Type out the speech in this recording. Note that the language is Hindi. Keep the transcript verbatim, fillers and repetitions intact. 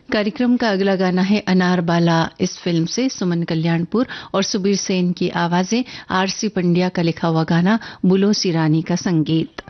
कार्यक्रम का अगला गाना है अनार बाला इस फिल्म से सुमन कल्याणपुर और सुबीर सेन की आवाजें, आरसी पंड्या का लिखा हुआ गाना, बुलो सी रानी का संगीत।